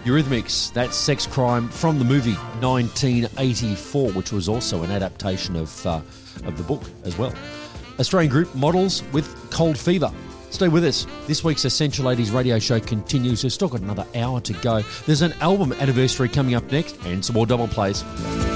Eurythmics, that's Sex Crime from the movie 1984, which was also an adaptation of the book as well. Australian group Models with Cold Fever. Stay with us. This week's Essential Ladies radio show continues. We've still got another hour to go. There's an album anniversary coming up next and some more double plays.